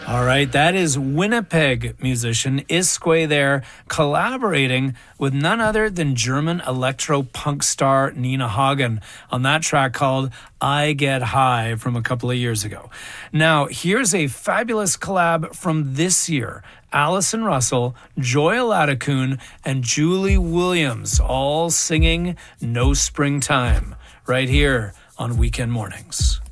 All right, that is Winnipeg musician Iskway there, collaborating with none other than German electro-punk star Nina Hagen on that track called I Get High from a couple of years ago. Now, here's a fabulous collab from this year. Alison Russell, Joy Ladakun, and Julie Williams all singing No Springtime right here on Weekend Mornings.